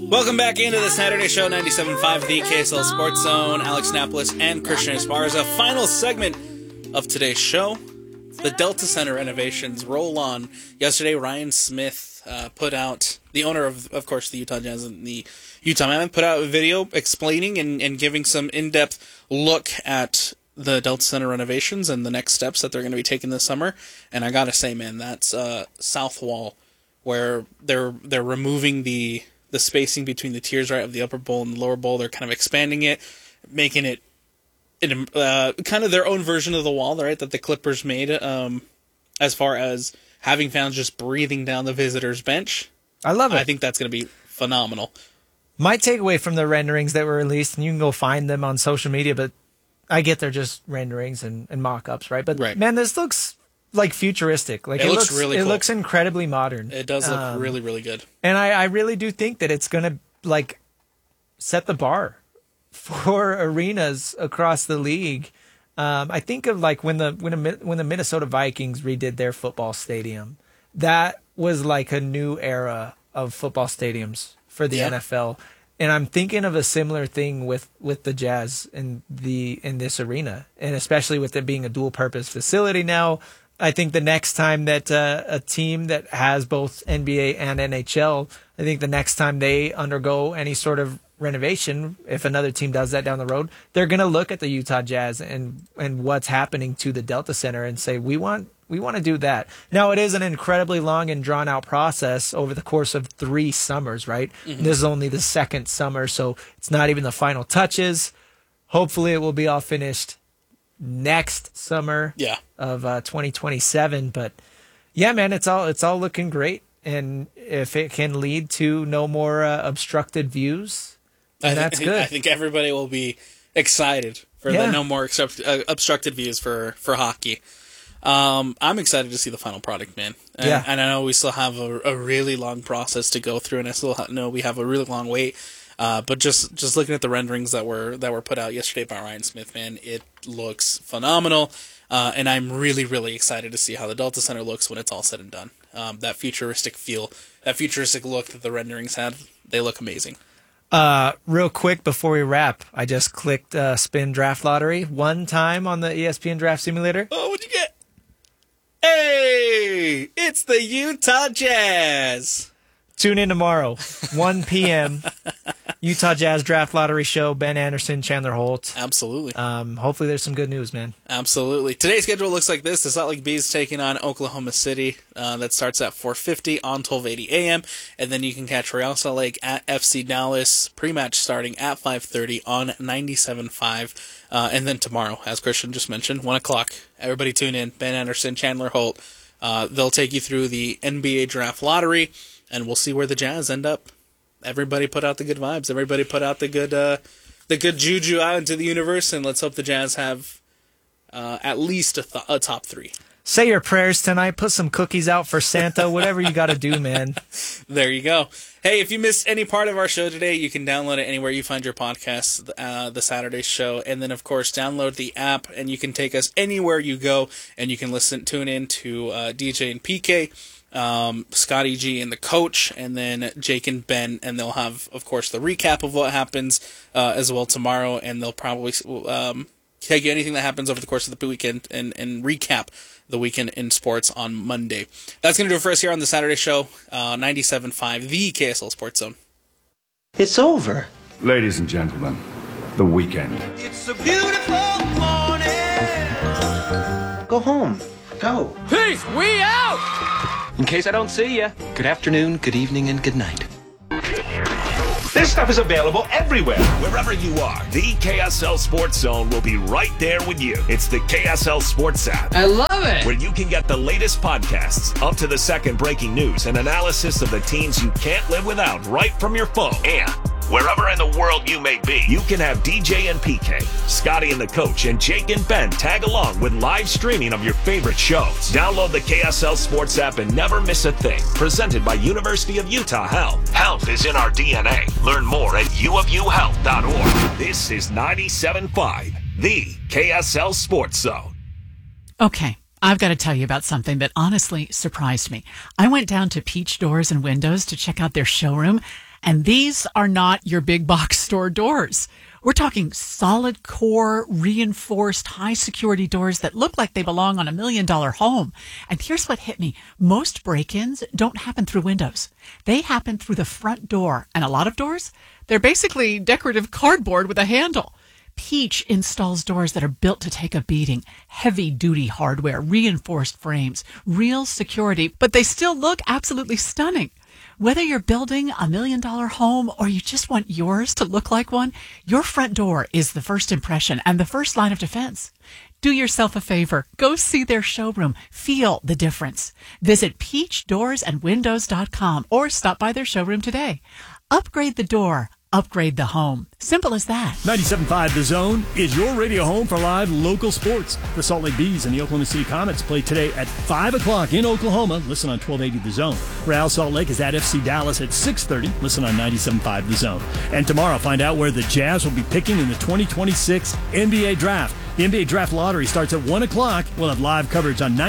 Welcome back into the Saturday Show, 97.5, the KSL Sports Zone. Alex Napolis and Christian Esparza. Final segment of today's show. The Delta Center renovations roll on. Yesterday, Ryan Smith put out, the owner of course, the Utah Jazz and the Utah Mammoth, put out a video explaining and giving some in-depth look at the Delta Center renovations and the next steps that they're going to be taking this summer. And I gotta say, man, that's south wall, where they're removing the spacing between the tiers, right, of the upper bowl and the lower bowl. They're kind of expanding it, making it kind of their own version of the wall, right, that the Clippers made, as far as having fans just breathing down the visitors' bench. I love it. I think that's going to be phenomenal. My takeaway from the renderings that were released, and you can go find them on social media, but I get they're just renderings and mock-ups, right? But, man, this looks like futuristic. Like it looks really cool. It looks incredibly modern. It does look really, really good. And I really do think that it's going to like set the bar for arenas across the league. I think of like when the Minnesota Vikings redid their football stadium. That was like a new era of football stadiums for the NFL. And I'm thinking of a similar thing with the Jazz in this arena, and especially with it being a dual purpose facility now. I think the next time that a team that has both NBA and NHL, I think the next time they undergo any sort of renovation, if another team does that down the road, they're going to look at the Utah Jazz and what's happening to the Delta Center and say, we want to do that. Now, it is an incredibly long and drawn out process over the course of 3 summers, right? Mm-hmm. This is only the second summer, so it's not even the final touches. Hopefully it will be all finished next summer of 2027. But yeah, man, it's all looking great. And if it can lead to no more obstructed views, that's good. I think everybody will be excited for the no more obstructed views for hockey. I'm excited to see the final product, man. And I know we still have a really long process to go through, and I still know we have a really long wait. But just looking at the renderings that were put out yesterday by Ryan Smith, man, it looks phenomenal. And I'm really, really excited to see how the Delta Center looks when it's all said and done. That futuristic feel, that futuristic look that the renderings had, they look amazing. Real quick before we wrap, I just clicked Spin Draft Lottery one time on the ESPN Draft Simulator. Oh, what'd you get? Hey, it's the Utah Jazz. Tune in tomorrow, 1 p.m. Utah Jazz Draft Lottery Show. Ben Anderson, Chandler Holt. Absolutely. Hopefully there's some good news, man. Absolutely. Today's schedule looks like this. The Salt Lake Bees taking on Oklahoma City. That starts at 4:50 on 12:80 a.m. And then you can catch Real Salt Lake at FC Dallas. Pre-match starting at 5:30 on 97.5. And then tomorrow, as Christian just mentioned, 1 o'clock. Everybody tune in. Ben Anderson, Chandler Holt. They'll take you through the NBA Draft Lottery. And we'll see where the Jazz end up. Everybody put out the good vibes. Everybody put out the good juju out into the universe. And let's hope the Jazz have at least a top 3. Say your prayers tonight. Put some cookies out for Santa. Whatever you got to do, man. There you go. Hey, if you missed any part of our show today, you can download it anywhere you find your podcasts, the Saturday Show. And then, of course, download the app, and you can take us anywhere you go. And you can tune in to DJ and PK. Scotty G and the coach, and then Jake and Ben, and they'll have, of course, the recap of what happens as well tomorrow, and they'll probably tell you anything that happens over the course of the weekend and recap the weekend in sports on Monday. That's going to do it for us here on the Saturday Show, 97.5, the KSL Sports Zone. It's over. Ladies and gentlemen, the weekend. It's a beautiful morning. Go home. Go. Peace, we out! In case I don't see you, good afternoon, good evening, and good night. This stuff is available everywhere. Wherever you are, the KSL Sports Zone will be right there with you. It's the KSL Sports app. I love it! Where you can get the latest podcasts, up to the second breaking news, and analysis of the teams you can't live without right from your phone. And wherever in the world you may be, you can have DJ and PK, Scotty and the coach, and Jake and Ben tag along with live streaming of your favorite shows. Download the KSL Sports app and never miss a thing. Presented by University of Utah Health. Health is in our DNA. Learn more at uofuhealth.org. This is 97.5, the KSL Sports Zone. Okay. I've got to tell you about something that honestly surprised me. I went down to Peach Doors and Windows to check out their showroom, And these are not your big box store doors. We're talking solid core, reinforced, high security doors that look like they belong on $1 million home. And here's what hit me. Most break-ins don't happen through windows. They happen through the front door. And a lot of doors, they're basically decorative cardboard with a handle. Peach installs doors that are built to take a beating. Heavy-duty hardware, reinforced frames, real security, but they still look absolutely stunning. Whether you're building $1 million home or you just want yours to look like one, your front door is the first impression and the first line of defense. Do yourself a favor. Go see their showroom. Feel the difference. Visit peachdoorsandwindows.com or stop by their showroom today. Upgrade the door. Upgrade the home. Simple as that. 97.5 The Zone is your radio home for live local sports. The Salt Lake Bees and the Oklahoma City Comets play today at 5 o'clock in Oklahoma. Listen on 1280 The Zone. Real Salt Lake is at FC Dallas at 6:30. Listen on 97.5 The Zone. And tomorrow, find out where the Jazz will be picking in the 2026 NBA Draft. The NBA Draft Lottery starts at 1 o'clock. We'll have live coverage on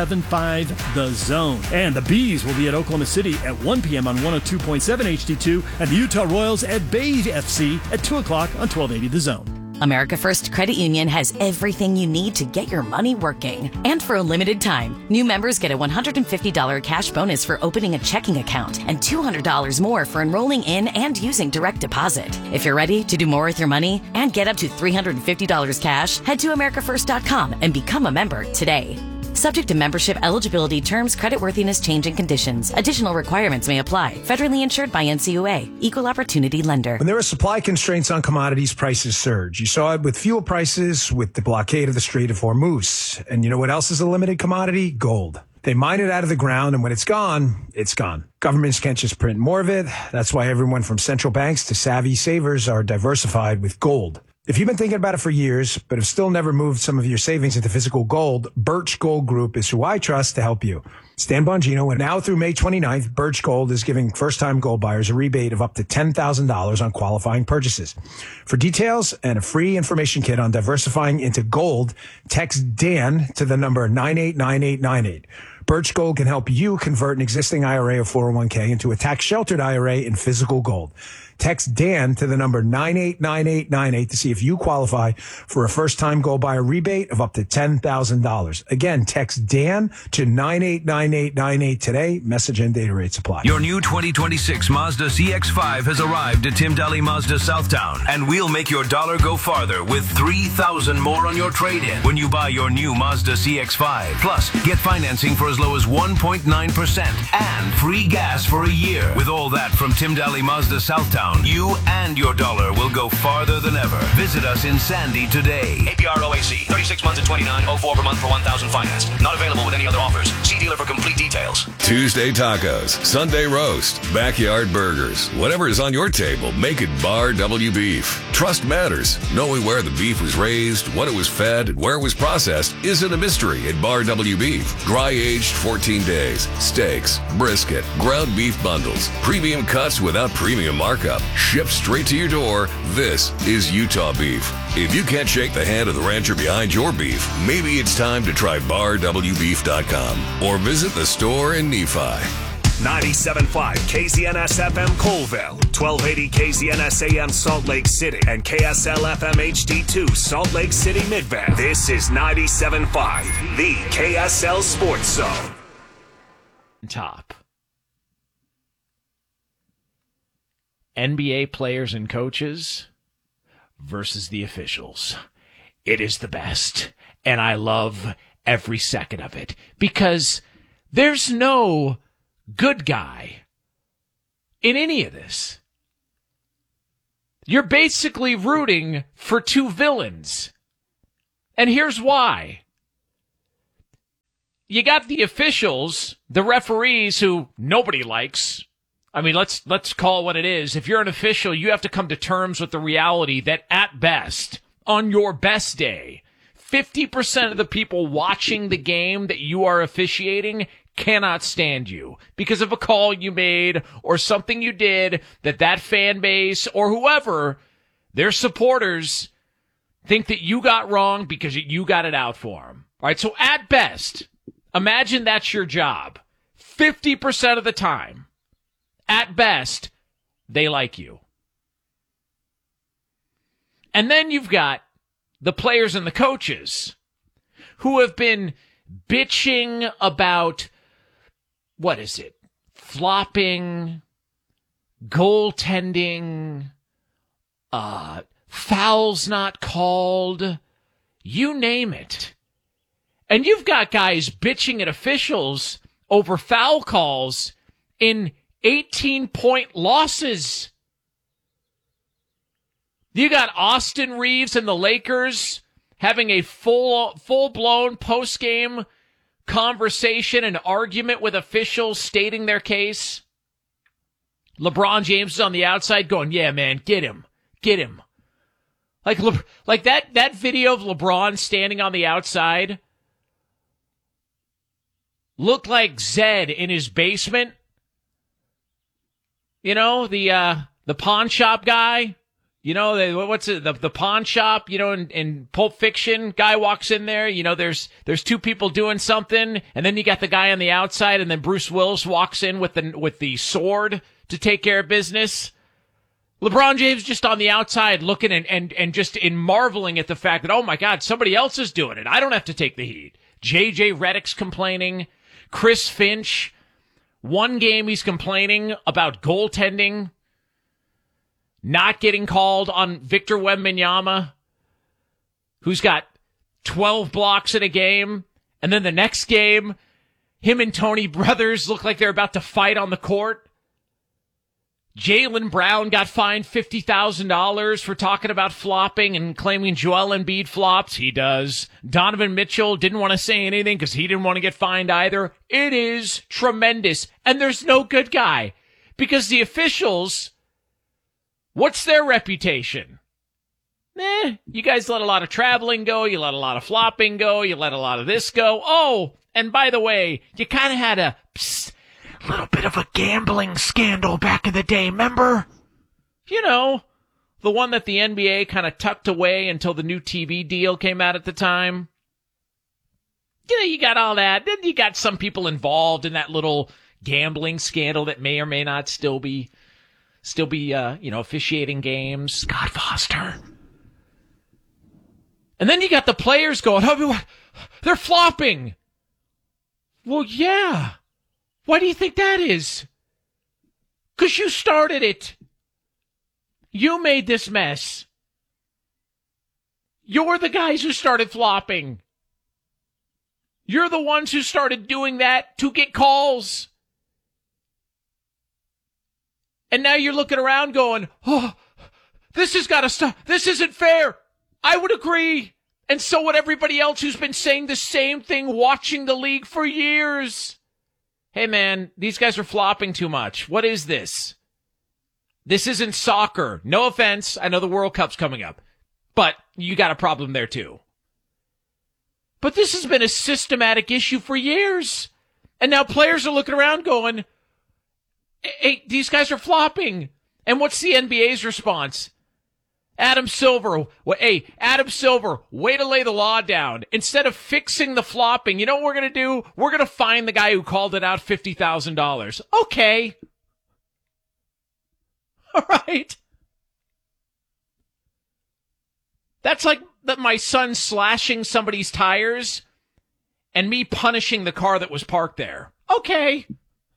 97.5 The Zone. And the Bees will be at Oklahoma City at 1 p.m. on 102.7 HD2. And the Utah Royals at Bay FC at 2 o'clock on 1280 The Zone. America First Credit Union has everything you need to get your money working. And for a limited time, new members get a $150 cash bonus for opening a checking account and $200 more for enrolling in and using direct deposit. If you're ready to do more with your money and get up to $350 cash, head to americafirst.com and become a member today. Subject to membership eligibility, terms, creditworthiness, change, and conditions. Additional requirements may apply. Federally insured by NCUA. Equal opportunity lender. When there are supply constraints on commodities, prices surge. You saw it with fuel prices, with the blockade of the Strait of Hormuz. And you know what else is a limited commodity? Gold. They mine it out of the ground, and when it's gone, it's gone. Governments can't just print more of it. That's why everyone from central banks to savvy savers are diversified with gold. If you've been thinking about it for years, but have still never moved some of your savings into physical gold, Birch Gold Group is who I trust to help you. Stan Bongino, and now through May 29th, Birch Gold is giving first-time gold buyers a rebate of up to $10,000 on qualifying purchases. For details and a free information kit on diversifying into gold, text Dan to the number 989898. Birch Gold can help you convert an existing IRA or 401k into a tax-sheltered IRA in physical gold. Text Dan to the number 989898 to see if you qualify for a first-time gold buyer rebate of up to $10,000. Again, text Dan to 989898 today. Message and data rates apply. Your new 2026 Mazda CX-5 has arrived at Tim Daly Mazda Southtown, and we'll make your dollar go farther with $3,000 more on your trade-in when you buy your new Mazda CX-5. Plus, get financing for as low as 1.9% and free gas for a year. With all that from Tim Daly Mazda Southtown, you and your dollar will go farther than ever. Visit us in Sandy today. APR OAC, 36 months at $29.04 per month for 1,000 financed. Not available with any other offers. See dealer for complete details. Tuesday tacos, Sunday roast, backyard burgers. Whatever is on your table, make it Bar W Beef. Trust matters. Knowing where the beef was raised, what it was fed, and where it was processed isn't a mystery at Bar W Beef. Dry-aged 14 days, steaks, brisket, ground beef bundles, premium cuts without premium markup. Shipped straight to your door, this is Utah beef. If you can't shake the hand of the rancher behind your beef, maybe it's time to try barwbeef.com or visit the store in Nephi. 97.5 KZNS FM Colville, 1280 KZNS AM Salt Lake City, and KSL FM HD2 Salt Lake City Midvale. This is 97.5, the KSL Sports Zone. Top. NBA players and coaches versus the officials. It is the best, and I love every second of it because there's no good guy in any of this. You're basically rooting for two villains, and here's why. You got the officials, the referees who nobody likes. I mean, let's call it what it is. If you're an official, you have to come to terms with the reality that at best, on your best day, 50% of the people watching the game that you are officiating cannot stand you because of a call you made or something you did that fan base or whoever, their supporters, think that you got wrong because you got it out for them. All right, so at best, imagine that's your job. 50% of the time. At best, they like you. And then you've got the players and the coaches who have been bitching about, what is it, flopping, goaltending, fouls not called, you name it. And you've got guys bitching at officials over foul calls in 18-point losses. You got Austin Reeves and the Lakers having a full-blown post-game conversation and argument with officials stating their case. LeBron James is on the outside going, yeah, man, get him. Like that video of LeBron standing on the outside looked like Zed in his basement. You know, the pawn shop guy. You know, what's it? The pawn shop, you know, in Pulp Fiction, guy walks in there, you know, there's two people doing something, and then you got the guy on the outside, and then Bruce Willis walks in with the sword to take care of business. LeBron James just on the outside looking and just in marveling at the fact that, oh my God, somebody else is doing it. I don't have to take the heat. JJ Redick's complaining. Chris Finch, one game he's complaining about goaltending not getting called on Victor Wembanyama, who's got 12 blocks in a game. And then the next game, him and Tony Brothers look like they're about to fight on the court. Jaylen Brown got fined $50,000 for talking about flopping and claiming Joel Embiid flops. He does. Donovan Mitchell didn't want to say anything because he didn't want to get fined either. It is tremendous. And there's no good guy because the officials, what's their reputation? You guys let a lot of traveling go. You let a lot of flopping go. You let a lot of this go. Oh, and by the way, you kind of had a little bit of a gambling scandal back in the day, remember? You know, the one that the NBA kind of tucked away until the new TV deal came out at the time. You know, you got all that. Then you got some people involved in that little gambling scandal that may or may not still be, officiating games. Scott Foster. And then you got the players going, oh, they're flopping. Well, yeah. Why do you think that is? 'Cause you started it. You made this mess. You're the guys who started flopping. You're the ones who started doing that to get calls. And now you're looking around going, oh, this has got to stop. This isn't fair. I would agree. And so would everybody else who's been saying the same thing, watching the league for years. Hey, man, these guys are flopping too much. What is this? This isn't soccer. No offense. I know the World Cup's coming up. But you got a problem there, too. But this has been a systematic issue for years. And now players are looking around going, hey, these guys are flopping. And what's the NBA's response? Adam Silver, way to lay the law down. Instead of fixing the flopping, you know what we're going to do? We're going to fine the guy who called it out $50,000. Okay. All right. That's like my son slashing somebody's tires and me punishing the car that was parked there. Okay.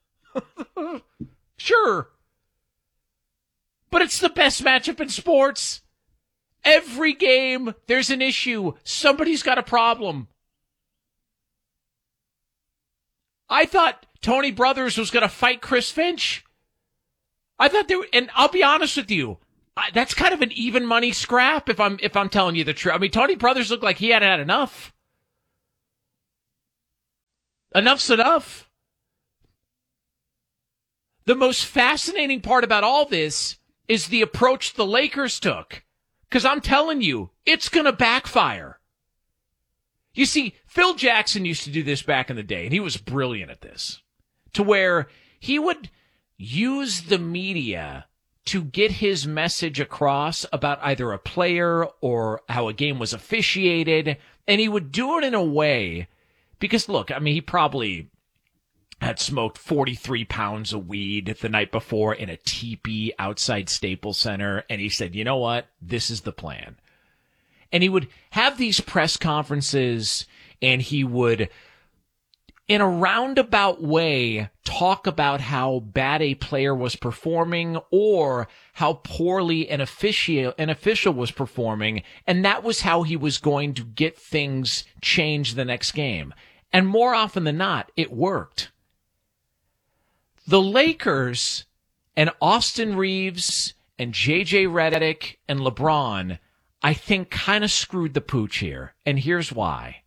Sure. But it's the best matchup in sports. Every game, there's an issue. Somebody's got a problem. I thought Tony Brothers was going to fight Chris Finch. I thought and I'll be honest with you, that's kind of an even money scrap if I'm telling you the truth. I mean, Tony Brothers looked like he hadn't had enough. Enough's enough. The most fascinating part about all this is the approach the Lakers took. Because I'm telling you, it's going to backfire. You see, Phil Jackson used to do this back in the day, and he was brilliant at this, to where he would use the media to get his message across about either a player or how a game was officiated, and he would do it in a way, because look, I mean, he probably had smoked 43 pounds of weed the night before in a teepee outside Staples Center. And he said, you know what? This is the plan. And he would have these press conferences, and he would, in a roundabout way, talk about how bad a player was performing or how poorly an official was performing. And that was how he was going to get things changed the next game. And more often than not, it worked. The Lakers and Austin Reeves and JJ Redick and LeBron, I think, kind of screwed the pooch here. And here's why.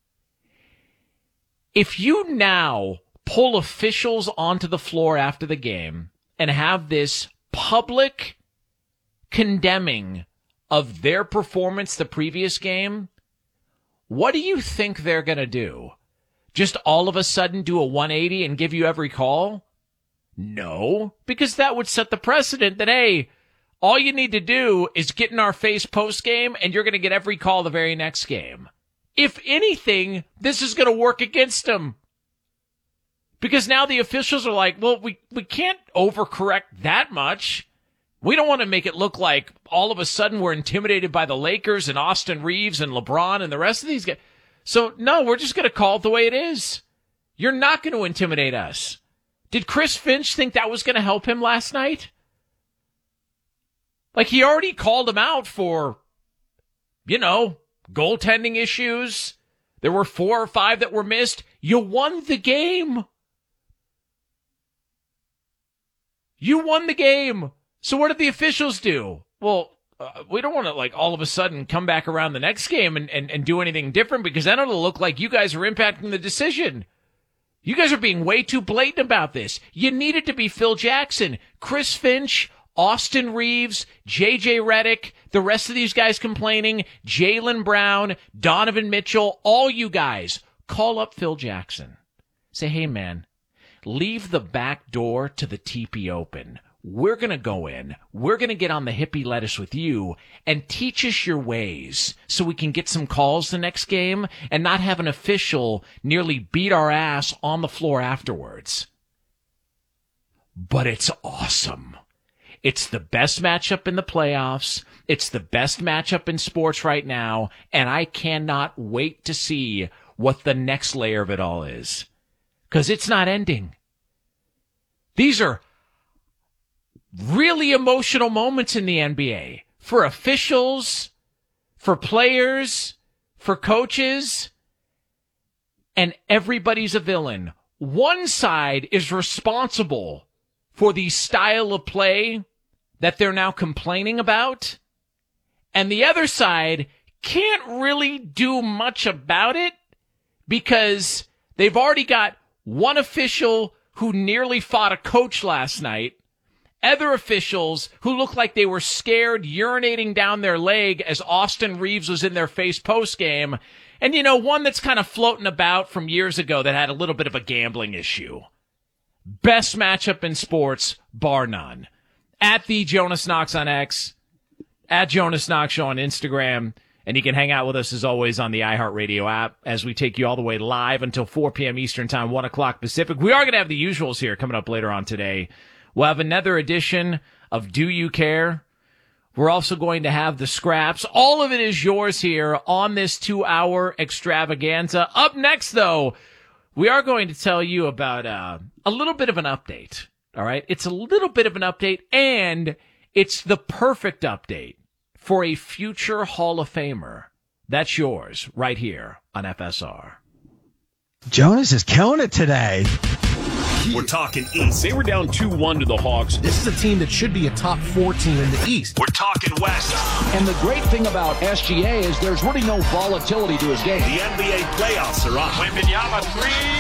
If you now pull officials onto the floor after the game and have this public condemning of their performance the previous game, what do you think they're going to do? Just all of a sudden do a 180 and give you every call? No, because that would set the precedent that, hey, all you need to do is get in our face post-game and you're going to get every call the very next game. If anything, this is going to work against them. Because now the officials are like, well, we can't overcorrect that much. We don't want to make it look like all of a sudden we're intimidated by the Lakers and Austin Reeves and LeBron and the rest of these guys. So, no, we're just going to call it the way it is. You're not going to intimidate us. Did Chris Finch think that was going to help him last night? Like, he already called him out for, goaltending issues. There were 4 or 5 that were missed. You won the game. You won the game. So what did the officials do? Well, we don't want to, all of a sudden come back around the next game and do anything different, because then it'll look like you guys are impacting the decision. You guys are being way too blatant about this. You needed to be Phil Jackson, Chris Finch, Austin Reeves, JJ Redick, the rest of these guys complaining, Jaylen Brown, Donovan Mitchell, all you guys, call up Phil Jackson. Say, hey, man, leave the back door to the teepee open. We're going to go in. We're going to get on the hippie lettuce with you and teach us your ways so we can get some calls the next game and not have an official nearly beat our ass on the floor afterwards. But it's awesome. It's the best matchup in the playoffs. It's the best matchup in sports right now, and I cannot wait to see what the next layer of it all is. Because it's not ending. These are really emotional moments in the NBA. For officials, for players, for coaches, and everybody's a villain. One side is responsible for the style of play that they're now complaining about, and the other side can't really do much about it because they've already got one official who nearly fought a coach last night, other officials who looked like they were scared, urinating down their leg as Austin Reeves was in their face post-game, and, one that's kind of floating about from years ago that had a little bit of a gambling issue. Best matchup in sports, bar none. At the Jonas Knox on X, at Jonas Knox Show on Instagram, and you can hang out with us as always on the iHeartRadio app as we take you all the way live until 4 p.m. Eastern Time, 1 o'clock Pacific. We are going to have the usuals here coming up later on today. We'll have another edition of Do You Care? We're also going to have the scraps. All of it is yours here on this 2-hour extravaganza. Up next, though, we are going to tell you about a little bit of an update. All right? It's a little bit of an update, and it's the perfect update for a future Hall of Famer. That's yours right here on FSR. Jonas is killing it today. We're talking East. They were down 2-1 to the Hawks. This is a team that should be a top 4 team in the East. We're talking West. And the great thing about SGA is there's really no volatility to his game. The NBA playoffs are on. Wembanyama 3.